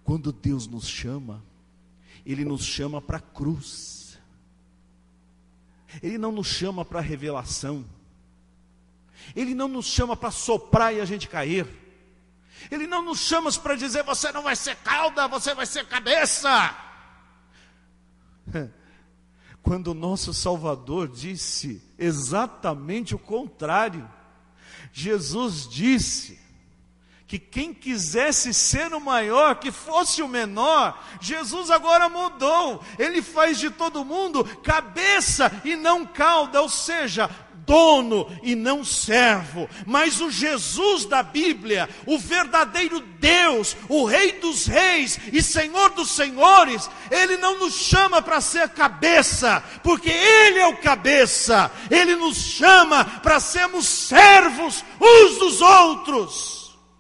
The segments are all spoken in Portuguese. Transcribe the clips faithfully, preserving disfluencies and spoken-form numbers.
Quando Deus nos chama, Ele nos chama para a cruz. Ele não nos chama para a revelação. Ele não nos chama para soprar e a gente cair. Ele não nos chama para dizer, você não vai ser cauda, você vai ser cabeça. Quando o nosso Salvador disse exatamente o contrário. Jesus disse que quem quisesse ser o maior, que fosse o menor. Jesus agora mudou. Ele faz de todo mundo cabeça e não cauda, ou seja, dono e não servo. Mas o Jesus da Bíblia, o verdadeiro Deus, o Rei dos Reis e Senhor dos Senhores, Ele não nos chama para ser cabeça, porque Ele é o cabeça. Ele nos chama para sermos servos uns dos outros.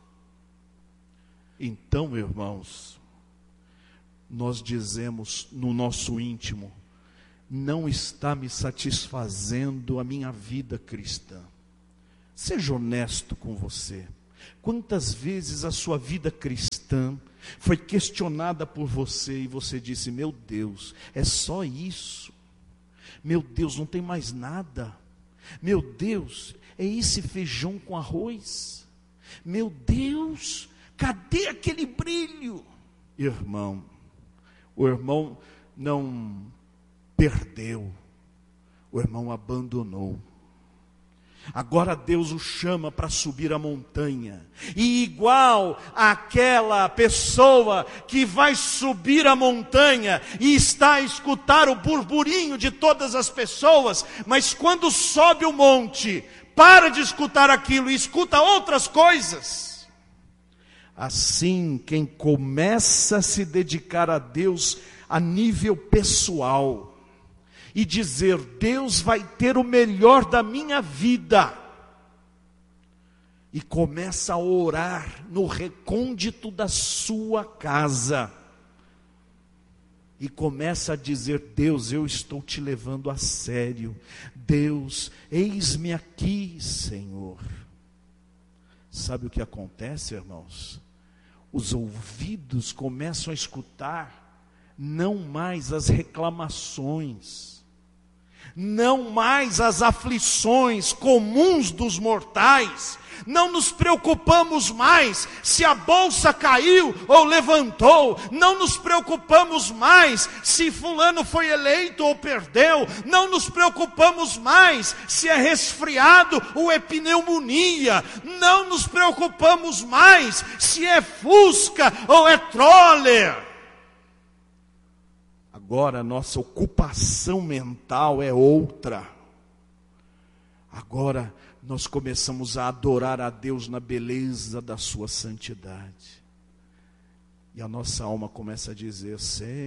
Então, irmãos, nós dizemos no nosso íntimo, não está me satisfazendo a minha vida cristã. Seja honesto com você. Quantas vezes a sua vida cristã foi questionada por você e você disse, meu Deus, é só isso? Meu Deus, não tem mais nada? Meu Deus, é esse feijão com arroz? Meu Deus, cadê aquele brilho? Irmão, o irmão não perdeu, o irmão abandonou. Agora Deus o chama para subir a montanha. E igual àquela pessoa que vai subir a montanha e está a escutar o burburinho de todas as pessoas, mas quando sobe o monte, para de escutar aquilo e escuta outras coisas. Assim, quem começa a se dedicar a Deus a nível pessoal, e dizer, Deus vai ter o melhor da minha vida, e começa a orar no recôndito da sua casa, e começa a dizer, Deus, eu estou te levando a sério, Deus, eis-me aqui, Senhor. Sabe o que acontece, irmãos? Os ouvidos começam a escutar, não mais as reclamações, não mais as aflições comuns dos mortais. Não nos preocupamos mais se a bolsa caiu ou levantou. Não nos preocupamos mais se fulano foi eleito ou perdeu. Não nos preocupamos mais se é resfriado ou é pneumonia. Não nos preocupamos mais se é fusca ou é troller. Agora a nossa ocupação mental é outra. Agora nós começamos a adorar a Deus na beleza da sua santidade. E a nossa alma começa a dizer, Senhor,